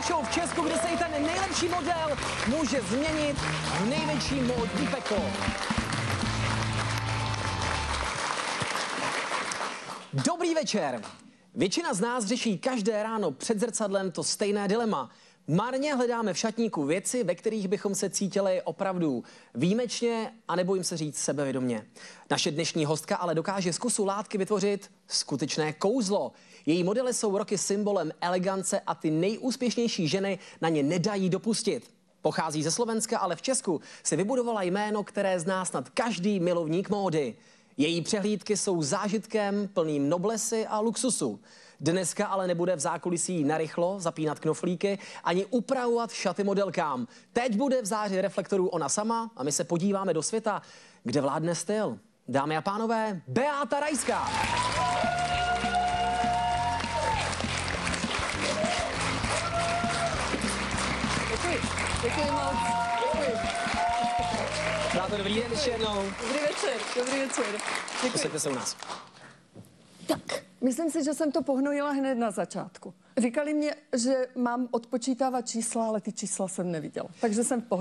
show v Česku, kde se i ten nejlepší model může změnit v největší módní peklo. Dobrý večer. Většina z nás řeší každé ráno před zrcadlem to stejné dilema. Marně hledáme v šatníku věci, ve kterých bychom se cítili opravdu výjimečně a nebojím se říct sebevědomě. Naše dnešní hostka ale dokáže z kusu látky vytvořit skutečné kouzlo. Její modely jsou roky symbolem elegance a ty nejúspěšnější ženy na ně nedají dopustit. Pochází ze Slovenska, ale v Česku si vybudovala jméno, které zná snad každý milovník módy. Její přehlídky jsou zážitkem plným noblesy a luxusu. Dneska ale nebude v zákulisí narychlo zapínat knoflíky ani upravovat šaty modelkám. Teď bude v záři reflektorů ona sama a my se podíváme do světa, kde vládne styl. Dámy a pánové, Beáta Rajská. Děkuji moc. Děkuji. Beáto, dobrý den ještě jednou. Dobrý večer, dobrý večer. Posaďte se u nás. Tak, myslím si, že jsem to pohnojila hned na začátku. Říkali mě, že mám odpočítávat čísla, ale ty čísla jsem neviděla. Takže jsem v pohodě.